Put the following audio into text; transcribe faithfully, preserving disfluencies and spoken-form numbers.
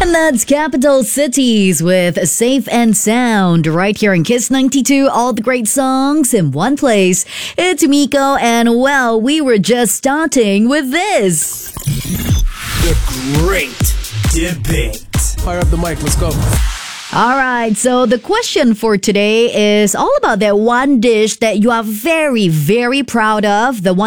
And that's Capital Cities with Safe and Sound right here in Kiss ninety-two. All the great songs in one place. It's Miko, and well, we were just starting with this. The Great Debate. Fire up the mic, let's go. All right, so the question for today is all about that one dish that you are very, very proud of, the one